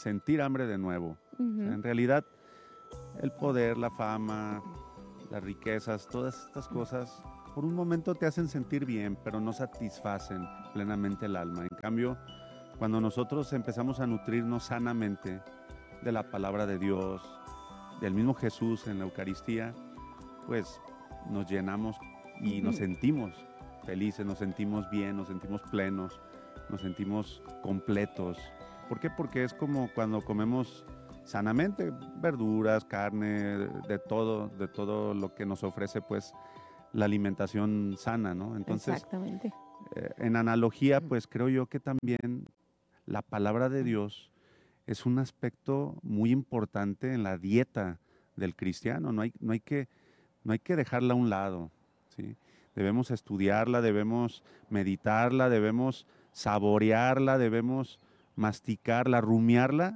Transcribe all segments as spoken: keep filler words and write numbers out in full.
sentir hambre de nuevo. Uh-huh. O sea, en realidad, el poder, la fama, las riquezas, todas estas cosas, por un momento te hacen sentir bien, pero no satisfacen plenamente el alma. En cambio, cuando nosotros empezamos a nutrirnos sanamente de la palabra de Dios, del mismo Jesús en la Eucaristía, pues nos llenamos y nos sentimos felices, nos sentimos bien, nos sentimos plenos, nos sentimos completos. ¿Por qué? Porque es como cuando comemos sanamente verduras, carne, de todo, de todo lo que nos ofrece pues la alimentación sana, ¿no? Entonces, exactamente. Eh, en analogía, pues creo yo que también la palabra de Dios es un aspecto muy importante en la dieta del cristiano. No hay, no hay que, no hay que dejarla a un lado, ¿sí? Debemos estudiarla, debemos meditarla, debemos saborearla, debemos masticarla, rumiarla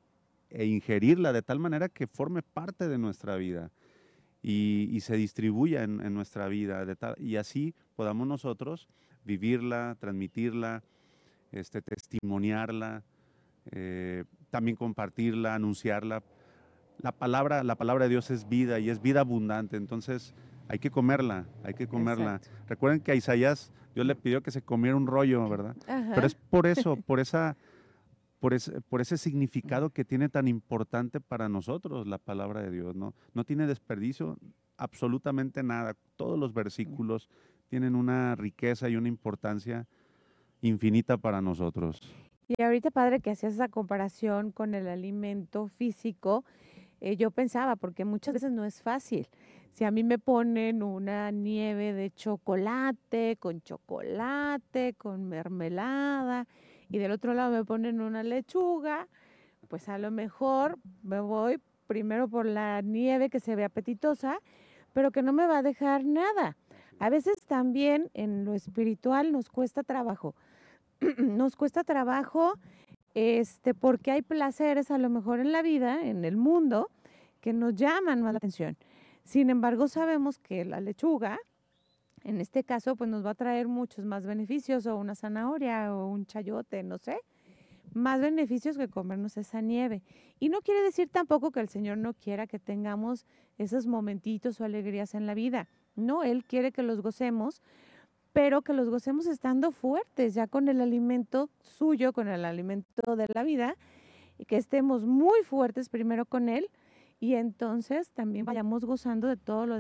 e ingerirla de tal manera que forme parte de nuestra vida y, y se distribuya en, en nuestra vida de tal, y así podamos nosotros vivirla, transmitirla, este, testimoniarla, eh, también compartirla, anunciarla. La palabra, la palabra de Dios es vida y es vida abundante, entonces hay que comerla, hay que comerla. Exacto. Recuerden que a Isaías Dios le pidió que se comiera un rollo, ¿verdad? Ajá. Pero es por eso, por esa, por ese, por ese significado que tiene tan importante para nosotros la palabra de Dios, ¿no? No tiene desperdicio absolutamente nada. Todos los versículos tienen una riqueza y una importancia infinita para nosotros. Y ahorita, padre, que hacías esa comparación con el alimento físico, eh, yo pensaba, porque muchas veces no es fácil. Si a mí me ponen una nieve de chocolate, con chocolate, con mermelada, y del otro lado me ponen una lechuga, pues a lo mejor me voy primero por la nieve que se ve apetitosa, pero que no me va a dejar nada. A veces también en lo espiritual nos cuesta trabajo. Nos cuesta trabajo este, porque hay placeres a lo mejor en la vida, en el mundo, que nos llaman más la atención. Sin embargo, sabemos que la lechuga, en este caso, pues nos va a traer muchos más beneficios, o una zanahoria, o un chayote, no sé, más beneficios que comernos esa nieve. Y no quiere decir tampoco que el Señor no quiera que tengamos esos momentitos o alegrías en la vida. No, Él quiere que los gocemos, pero que los gocemos estando fuertes, ya con el alimento suyo, con el alimento de la vida, y que estemos muy fuertes primero con Él, y entonces también vayamos gozando de todo lo